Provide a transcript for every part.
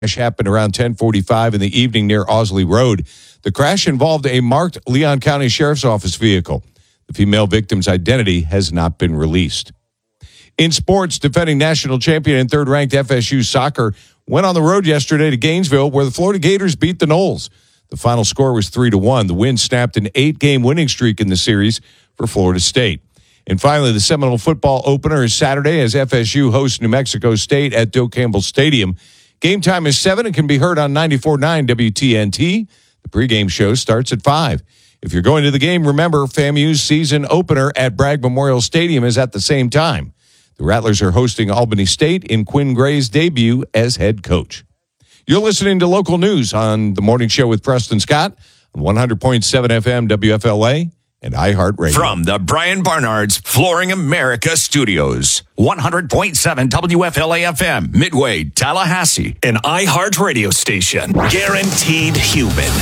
crash happened around 10:45 in the evening near Ausley Road. The crash involved a marked Leon County Sheriff's Office vehicle. The female victim's identity has not been released. In sports, defending national champion and third-ranked FSU soccer went on the road yesterday to Gainesville, where the Florida Gators beat the Noles. The final score was 3-1. The win snapped an 8-game winning streak in the series for Florida State. And finally, the Seminole football opener is Saturday as FSU hosts New Mexico State at Doak Campbell Stadium. Game time is 7 and can be heard on 94.9 WTNT. The pregame show starts at 5. If you're going to the game, remember FAMU's season opener at Bragg Memorial Stadium is at the same time. The Rattlers are hosting Albany State in Quinn Gray's debut as head coach. You're listening to local news on The Morning Show with Preston Scott on 100.7 FM WFLA and iHeartRadio. From the Brian Barnard's Flooring America Studios, 100.7 WFLA FM, Midway, Tallahassee, an iHeartRadio station. Guaranteed human.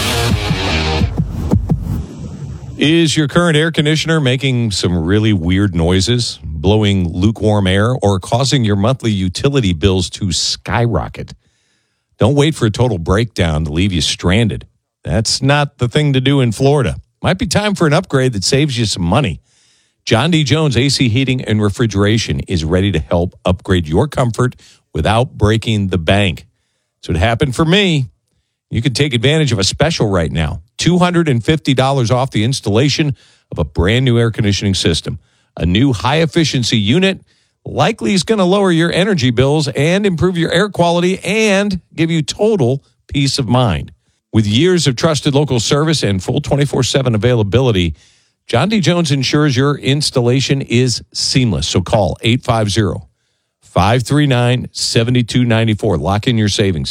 Is your current air conditioner making some really weird noises, blowing lukewarm air, or causing your monthly utility bills to skyrocket? Don't wait for a total breakdown to leave you stranded. That's not the thing to do in Florida. Might be time for an upgrade that saves you some money. John D. Jones AC Heating and Refrigeration is ready to help upgrade your comfort without breaking the bank. So it happened for me. You can take advantage of a special right now. $250 off the installation of a brand new air conditioning system. A new high-efficiency unit likely is going to lower your energy bills and improve your air quality and give you total peace of mind. With years of trusted local service and full 24/7 availability, John D. Jones ensures your installation is seamless. So call 850-539-7294. Lock in your savings.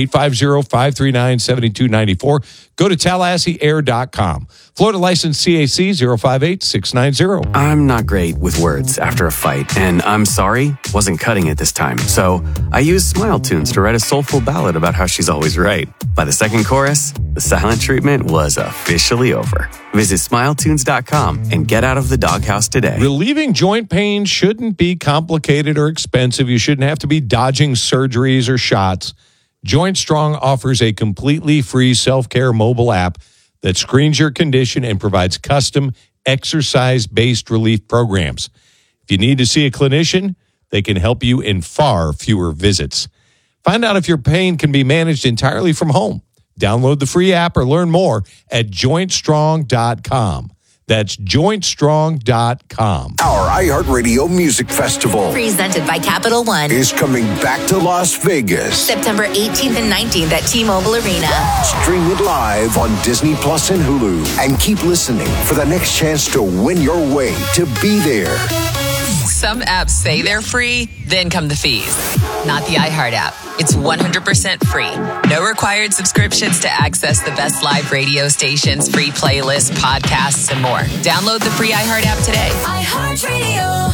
850-539-7294. Go to TallahasseeAir.com. Florida license CAC 058690. I'm not great with words after a fight, and I'm sorry wasn't cutting it this time. So I used Smile Tunes to write a soulful ballad about how she's always right. By the second chorus, the silent treatment was officially over. Visit SmileTunes.com and get out of the doghouse today. Relieving joint pain shouldn't be complicated or expensive. You shouldn't have to be dodging surgeries or shots. Joint Strong offers a completely free self-care mobile app that screens your condition and provides custom exercise-based relief programs. If you need to see a clinician, they can help you in far fewer visits. Find out if your pain can be managed entirely from home. Download the free app or learn more at jointstrong.com. That's jointstrong.com. Our iHeartRadio Music Festival, presented by Capital One, is coming back to Las Vegas. September 18th and 19th at T-Mobile Arena. Stream it live on Disney Plus and Hulu. And keep listening for the next chance to win your way to be there. Some apps say they're free, then come the fees. Not the iHeart app. It's 100% free. No required subscriptions to access the best live radio stations, free playlists, podcasts, and more. Download the free iHeart app today. iHeartRadio.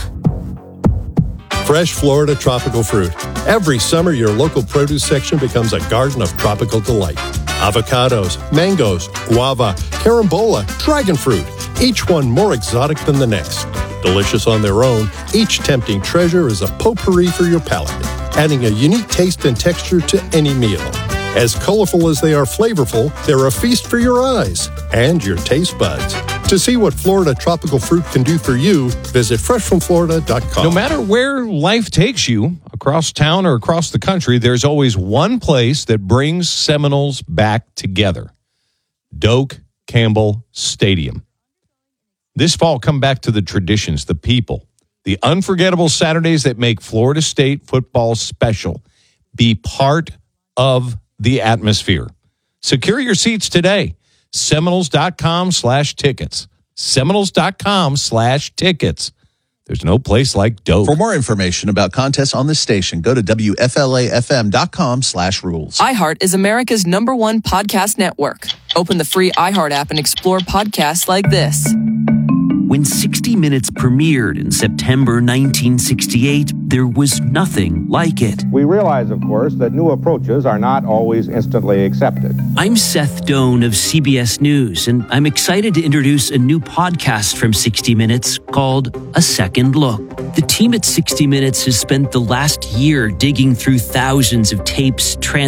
Fresh Florida tropical fruit. Every summer, your local produce section becomes a garden of tropical delight. Avocados, mangoes, guava, carambola, dragon fruit, each one more exotic than the next. Delicious on their own, each tempting treasure is a potpourri for your palate, adding a unique taste and texture to any meal. As colorful as they are flavorful, they're a feast for your eyes and your taste buds. To see what Florida tropical fruit can do for you, visit freshfromflorida.com. No matter where life takes you, across town or across the country, there's always one place that brings Seminoles back together. Doak Campbell Stadium. This fall, come back to the traditions, the people, the unforgettable Saturdays that make Florida State football special. Be part of the atmosphere. Secure your seats today. Seminoles.com/tickets. Seminoles.com/tickets. There's no place like Doak. For more information about contests on this station, go to WFLAFM.com/rules. iHeart is America's #1 podcast network. Open the free iHeart app and explore podcasts like this. When 60 Minutes premiered in September 1968, there was nothing like it. We realize, of course, that new approaches are not always instantly accepted. I'm Seth Doan of CBS News, and I'm excited to introduce a new podcast from 60 Minutes called A Second Look. The team at 60 Minutes has spent the last year digging through thousands of tapes,